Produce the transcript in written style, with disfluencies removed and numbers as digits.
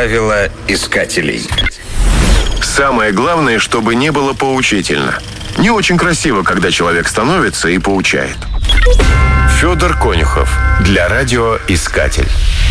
Правила искателей. Самое главное, чтобы не было поучительно. Не очень красиво, когда человек становится и поучает. Федор Конюхов. Для радиоискатель.